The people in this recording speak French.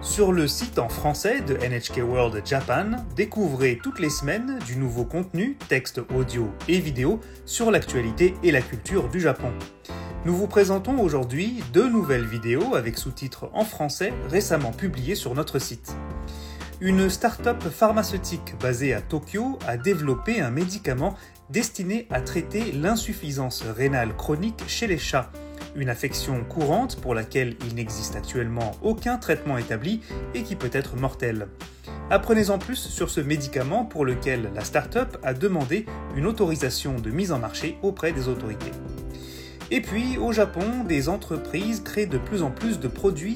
Sur le site en français de NHK World Japan, découvrez toutes les semaines du nouveau contenu, texte audio et vidéo, sur l'actualité et la culture du Japon. Nous vous présentons aujourd'hui 2 nouvelles vidéos avec sous-titres en français récemment publiées sur notre site. Une start-up pharmaceutique basée à Tokyo a développé un médicament destiné à traiter l'insuffisance rénale chronique chez les chats, une affection courante pour laquelle il n'existe actuellement aucun traitement établi et qui peut être mortelle. Apprenez-en plus sur ce médicament pour lequel la start-up a demandé une autorisation de mise en marché auprès des autorités. Et puis, au Japon, des entreprises créent de plus en plus de produits